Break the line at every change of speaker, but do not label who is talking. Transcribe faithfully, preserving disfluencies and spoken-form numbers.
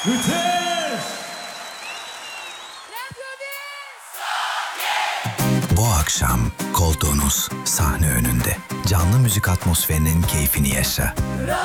Müthiş!
Bu akşam koltuğunuz sahne önünde. Canlı müzik atmosferinin keyfini yaşa.